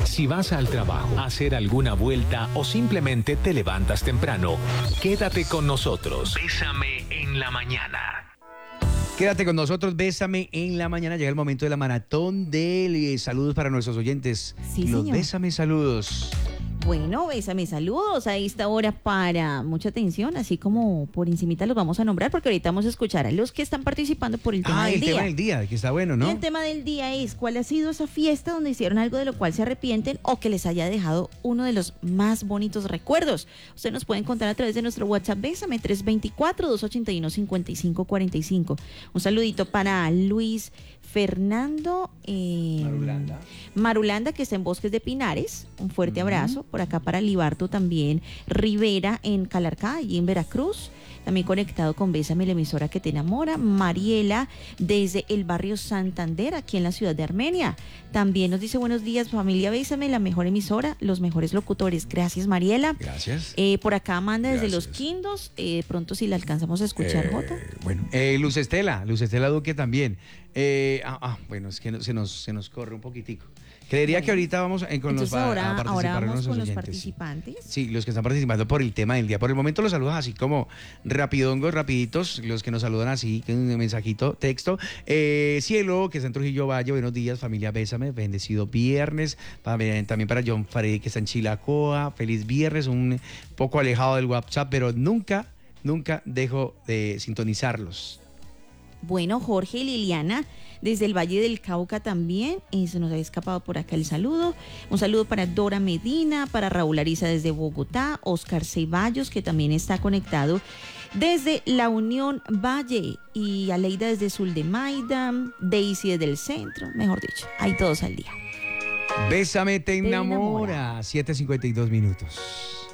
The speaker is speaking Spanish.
Si vas al trabajo, a hacer alguna vuelta o simplemente te levantas temprano, quédate con nosotros. Bésame en la mañana. Quédate con nosotros, Bésame en la mañana. Llega el momento de la maratón de saludos para nuestros oyentes. Sí, Los señor. Bésame saludos. Bueno, Bésame saludos a esta hora para mucha atención, así como por encimita los vamos a nombrar porque ahorita vamos a escuchar a los que están participando por el tema del el día. tema del día, que está bueno, Y ¿no? el tema del día es ¿cuál ha sido esa fiesta donde hicieron algo de lo cual se arrepienten o que les haya dejado uno de los más bonitos recuerdos? Usted nos puede encontrar a través de nuestro WhatsApp Bésame 324-281-5545. Un saludito para Luis Fernando Marulanda, que está en Bosques de Pinares. Un fuerte abrazo. Por acá para Libardo también Rivera en Calarcá y en Veracruz. También conectado con Bésame, la emisora que te enamora. Mariela desde el barrio Santander, aquí en la ciudad de Armenia. También nos dice buenos días, familia Bésame, la mejor emisora, los mejores locutores. Gracias, Mariela. Gracias. Por acá Amanda desde Gracias. Los Quindos. Pronto si la alcanzamos a escuchar, Jota. Bueno, Luz Estela Duque también. Bueno, es que se nos corre un poquitico. Creería Bueno. que ahorita vamos con Entonces a ahora participar vamos nuestros con los oyentes. participantes. Sí, los que están participando por el tema del día. Por el momento los saludos así como rapidongos, rapiditos, los que nos saludan así, con un mensajito, texto. Cielo, que está en Trujillo Valle, buenos días, familia Bésame, bendecido viernes. También para John Farid, que está en Chilacoa, feliz viernes, un poco alejado del WhatsApp, pero nunca dejo de sintonizarlos. Bueno, Jorge y Liliana, desde el Valle del Cauca también, se nos ha escapado por acá el saludo. Un saludo para Dora Medina, para Raúl Ariza desde Bogotá, Oscar Ceballos, que también está conectado desde La Unión Valle, y Aleida desde Suldemaida, Daisy desde el centro, mejor dicho, ahí todos al día. Bésame, te enamora. enamora. 7:52 minutos.